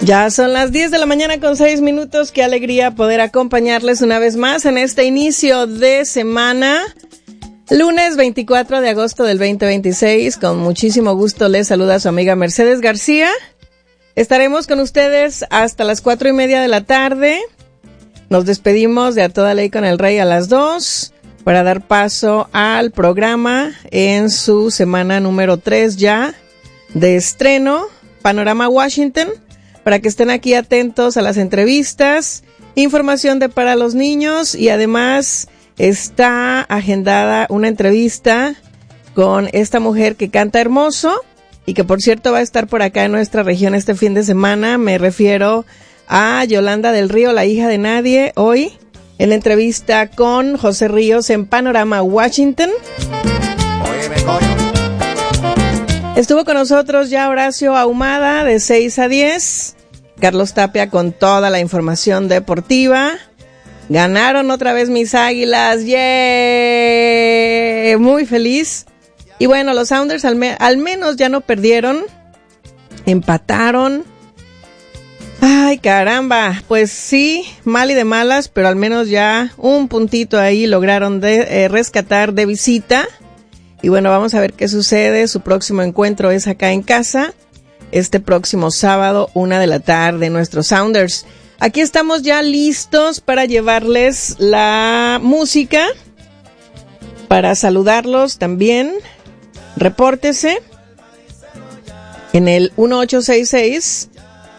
Ya son las 10 de la mañana con 6 minutos. Qué alegría poder acompañarles una vez más en este inicio de semana. Lunes 24 de agosto del 2026. Con muchísimo gusto les saluda su amiga Mercedes García. Estaremos con ustedes hasta las 4:30 de la tarde. Nos despedimos de A Toda Ley con el Rey a las 2 para dar paso al programa en su semana número 3 ya de estreno, Panorama Washington, para que estén aquí atentos a las entrevistas, información de para los niños y además está agendada una entrevista con esta mujer que canta hermoso y que por cierto va a estar por acá en nuestra región este fin de semana. Me refiero a Yolanda del Río, la hija de nadie, hoy en la entrevista con José Ríos en Panorama Washington. Estuvo con nosotros ya Horacio Ahumada de 6 a 10, Carlos Tapia con toda la información deportiva. Ganaron otra vez mis Águilas, ¡yeah! Muy feliz. Y bueno, los Sounders al menos ya no perdieron, empataron. Ay, caramba, pues sí, mal y de malas, pero al menos ya un puntito ahí lograron rescatar de visita. Y bueno, vamos a ver qué sucede. Su próximo encuentro es acá en casa, este próximo sábado, 1 de la tarde, nuestros Sounders. Aquí estamos ya listos para llevarles la música, para saludarlos también. Repórtese en el 1866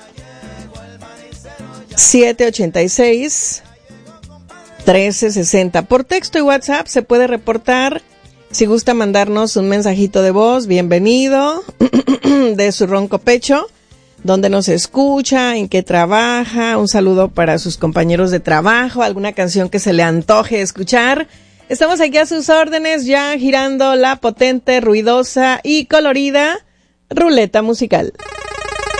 786 1360. Por texto y WhatsApp se puede reportar. Si gusta mandarnos un mensajito de voz, bienvenido, de su ronco pecho, donde nos escucha, en qué trabaja, un saludo para sus compañeros de trabajo, alguna canción que se le antoje escuchar. Estamos aquí a sus órdenes, ya girando la potente, ruidosa y colorida ruleta musical.